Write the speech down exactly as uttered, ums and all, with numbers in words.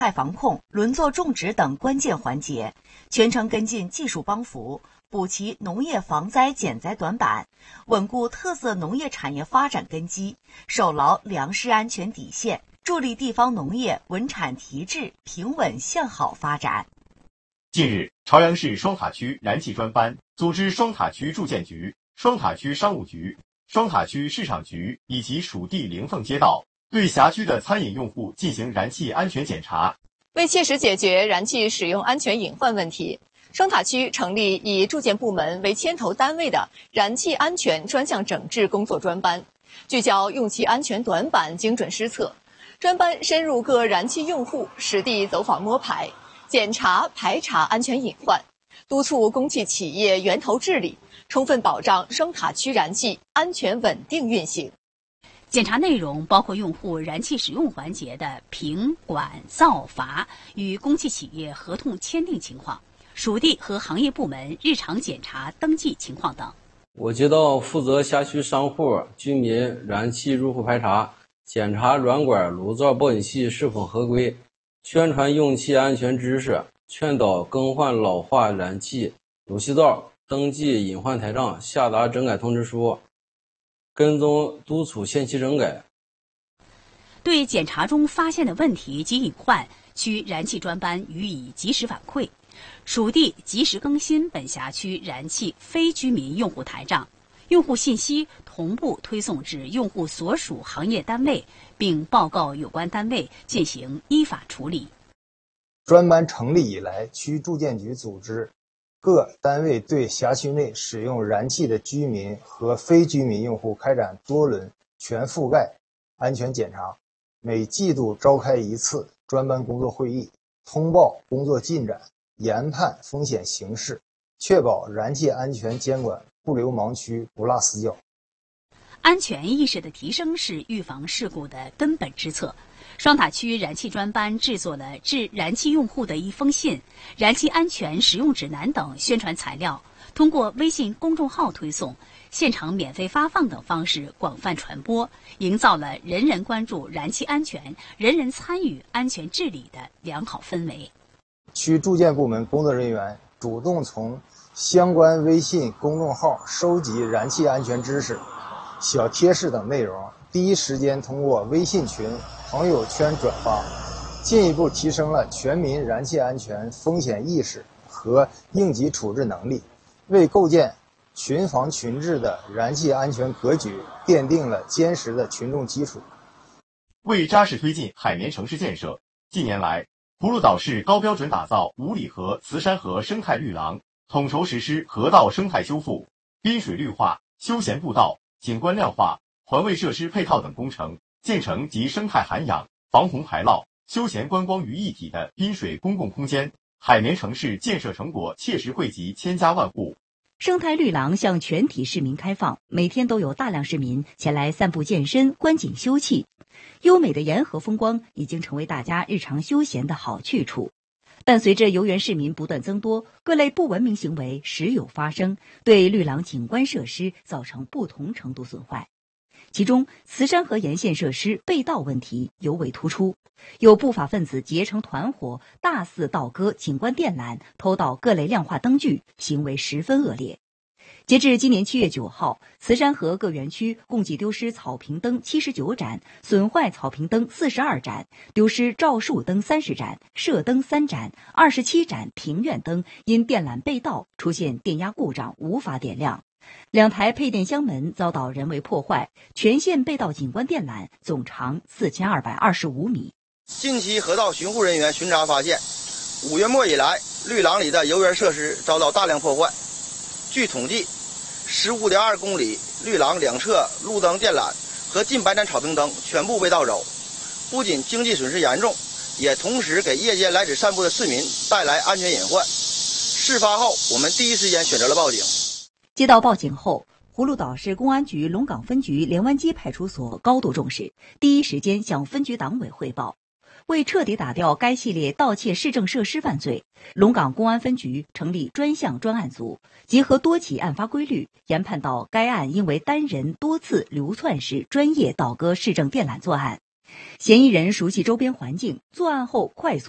害防控、轮作种植等关键环节，全程跟进技术帮扶，补齐农业防灾减灾短板，稳固特色农业产业发展根基，守牢粮食安全底线，助力地方农业稳产提质、平稳向好发展。 近日，朝阳市双塔区燃气专班组织双塔区住建局、双塔区商务局、双塔区市场局以及属地灵凤街道对辖区的餐饮用户进行燃气安全检查。 为切实解决燃气使用安全隐患问题，双塔区成立以住建部门为牵头单位的燃气安全专项整治工作专班，聚焦用气安全短板，精准施策。专班深入各燃气用户，实地走访摸排，检查排查安全隐患，督促供气企业源头治理，充分保障双塔区燃气安全稳定运行。 检查内容包括用户燃气使用环节的评管造罚与供气企业合同签订情况，属地和行业部门日常检查登记情况等。 我接到负责辖区商户居民燃气入户排查，检查软管炉灶报警器是否合规，宣传用气安全知识，劝导更换老化燃气炉气灶，登记隐患台账，下达整改通知书，跟踪督促限期整改。 对检查中发现的问题及隐患，区燃气专班予以及时反馈，属地及时更新本辖区燃气非居民用户台账，用户信息同步推送至用户所属行业单位，并报告有关单位进行依法处理。 专班成立以来，区住建局组织各单位对辖区内使用燃气的居民和非居民用户开展多轮全覆盖安全检查，每季度召开一次专班工作会议，通报工作进展，研判风险形势，确保燃气安全监管不留盲区、不落死角。 安全意识的提升是预防事故的根本之策。双塔区燃气专班制作了致燃气用户的一封信、燃气安全使用指南等宣传材料，通过微信公众号推送、现场免费发放等方式广泛传播，营造了人人关注燃气安全、人人参与安全治理的良好氛围。 区住建部门工作人员主动从相关微信公众号收集燃气安全知识、小贴士等内容，第一时间通过微信群、朋友圈转发，进一步提升了全民燃气安全风险意识和应急处置能力，为构建群防群治的燃气安全格局奠定了坚实的群众基础。 为扎实推进海绵城市建设，近年来，葫芦岛市高标准打造五里河慈山河生态绿廊，统筹实施河道生态修复、滨水绿化、休闲步道、景观亮化、环卫设施配套等工程，建成集生态涵养、防洪排涝、休闲观光于一体的滨水公共空间，海绵城市建设成果切实惠及千家万户。 生态绿廊向全体市民开放，每天都有大量市民前来散步健身、观景休憩。优美的沿河风光已经成为大家日常休闲的好去处。但随着游园市民不断增多，各类不文明行为时有发生，对绿廊景观设施造成不同程度损坏。其中，慈山河沿线设施被盗问题尤为突出，有不法分子结成团伙，大肆盗割景观电缆，偷盗各类亮化灯具，行为十分恶劣。截至今年七月九号，慈山河各园区共计丢失草坪灯七十九盏，损坏草坪灯四十二盏，丢失照树灯三十盏，射灯三盏，二十七盏庭院灯因电缆被盗出现电压故障无法点亮。两台配电箱门遭到人为破坏，全线被盗景观电缆总长四千二百二十五米。 近期河道巡护人员巡查发现，五月末以来，绿廊里的游园设施遭到大量破坏。据统计，十五点二公里绿廊两侧路灯电缆和近百盏草坪灯全部被盗走，不仅经济损失严重，也同时给夜间来此散步的市民带来安全隐患。事发后，我们第一时间选择了报警。 接到报警后，葫芦岛市公安局龙岗分局连湾街派出所高度重视，第一时间向分局党委汇报。为彻底打掉该系列盗窃市政设施犯罪，龙岗公安分局成立专项专案组，结合多起案发规律，研判到该案因为单人多次流窜式专业盗割市政电缆作案，嫌疑人熟悉周边环境，作案后快速